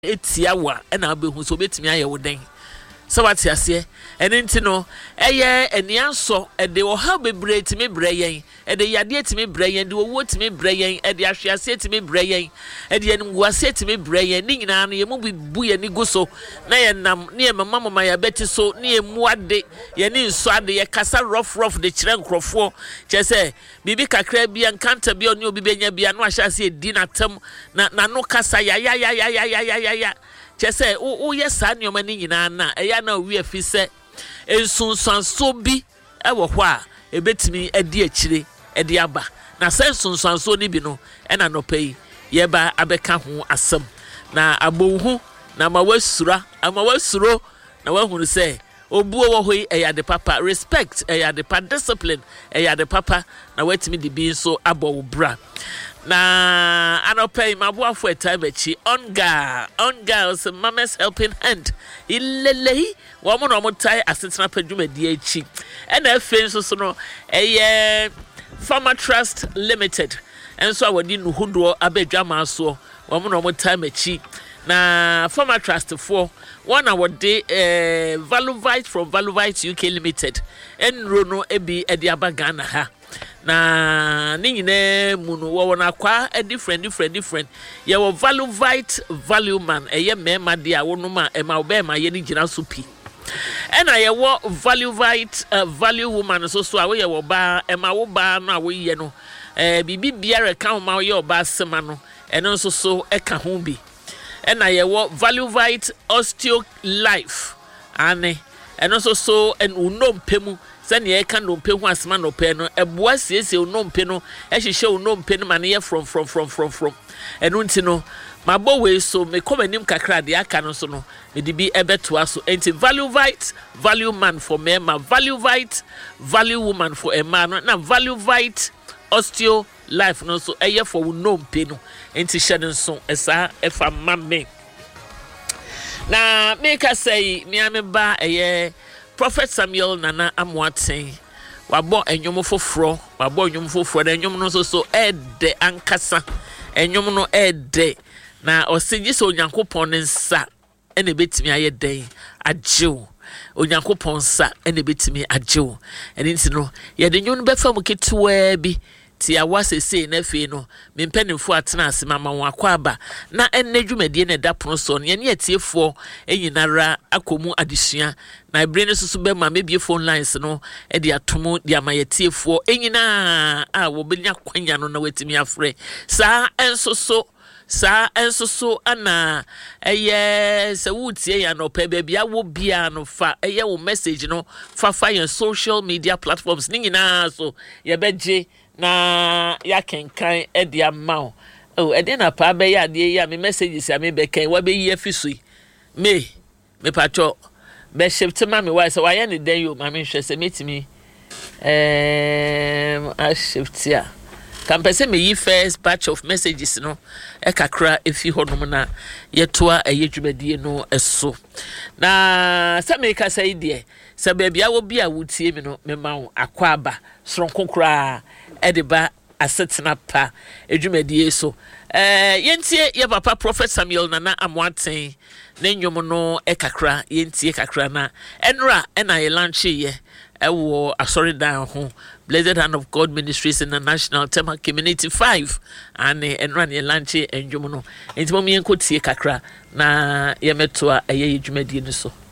etia wa na abehu so betimi aye wo den so what ase ene ntino eye enianso de wo ha bebre timi breyen de yade timi breyen de wo timi breyen de ahwease timi breyen de enwase timi breyen ni nyina no ye mu bibu ye ni guso na ye nam ne ye mama ya beti so ne ye muade ye ni nso ade ye kasa rough de kire nkrofo chese bibi kakra bia nkanta bia oni obi benya bia no ahwease di natam na no kasa ya chese o yesa nioma ni nyina na eya na wi afise ensunsanso bi ewo ho a ebetimi edi akire edi aba na sensunsanso ni bi no ena no pay ye ba abeka ho asem na abohu na mawasura amawasuro na wahunu se obuo wo hoi eya de papa respect eya de pa discipline eya de papa na watimi de bi so abo bra na anopay mabuafo etabechi onga so mama's helping hand ilelehi wo mo no motai asetena padwumadi achi ena afen so no eye Farmer Trust Limited enso awadi nuhudo abadwama so wo mo no motai machi na Farmer Trust for one award Valuvite from Valuvite UK Limited enro no ebi edi abagana ha na ninyine munu wo na kwa different ye wo Valuvite value man eye mema de a wono ma ema obema ye ni gina supi ena ye wo Valuvite value woman so a wo ye wo ba ema wo ba no a wo ye no bibi biare ka ho ma wo ye oba sema no eno so e ka ho bi ena ye wo Valuvite osteo life ane eno so en unompemu sani e kan no pe ho asema no pe no eboa siesie no mpe no ehhehye no mpe no mane ye from enu nti no mabo we so me komanim kakra de aka no so no me di bi ebeto aso enti Valuvite value man for me ma Valuvite value woman for a man na Valuvite osteo life no so eye for no mpe no enti hye so esa efa mamme na make us say me ameba eye Prophet Samuel Nana Amoaten wabo enyom foforo na enyom no so ede ankasa enyom no ede na osigye so Onyankopon nsa ene betimi aye den agyew Onyankopon nsa ene betimi agyew ene nti no ye de nyom befa mu ketwa bi ti awasese na fe no mempanimfo atena asema ma won akwaba na ennadwumadie ne da pono so ne etiefo enyinara akomu adesua na ibre ne susu be ma mebie phone lines no e de atomo de amayetiefo enyina a wo benya kwanya no na wetimi afre sa enso ana eye se wutie ya no pe bia wo bia no fa eye wo message no fa your social media platforms nyina so ye beje na ya kenkan edi amao edi na pa be ya de ya me messages ya me be kan wa be yi afisui me patcho be shift ma me wa se wa ya ne den yo ma me hwe se metimi a shift ya kan pese me yi first batch of messages no e kakra efi honum na yetoa ayedwumadie no eso na se me ka sai de se ba bia wo bia wutie mi no me ma wo akwaba soronkokra ediba asetena pa edwumadie so yentie ye papa Prophet Samuel Nana Amoaten na nyom no e kakra yentie kakra na enra na ye launch ye ewo asori dan ho Blessed Hand of God Ministries International Tema Community 5 and enra ye launch enjom no enti mom yenkotie kakra na ye metoa eye edwumadie no so